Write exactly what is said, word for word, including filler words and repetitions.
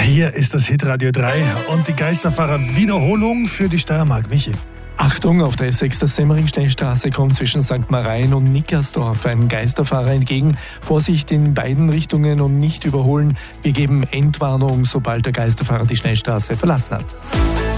Hier ist das Hitradio drei und die Geisterfahrer-Wiederholung für die Steiermark. Michi. Achtung, auf der S sechs der Semmering-Schnellstraße kommt zwischen Sankt Marein und Nickersdorf ein Geisterfahrer entgegen. Vorsicht in beiden Richtungen und nicht überholen. Wir geben Endwarnung, sobald der Geisterfahrer die Schnellstraße verlassen hat.